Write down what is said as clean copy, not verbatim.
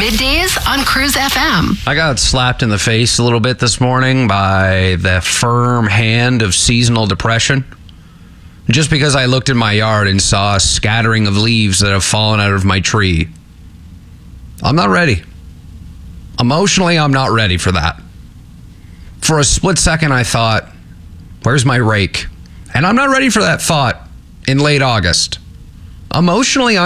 Middays on Cruise FM. I got slapped in the face a little bit this morning by the firm hand of seasonal depression. Just because I looked in my yard and saw a scattering of leaves that have fallen out of my tree. I'm not ready. Emotionally, I'm not ready for that. For a split second, I thought, where's my rake? And I'm not ready for that thought in late August. Emotionally,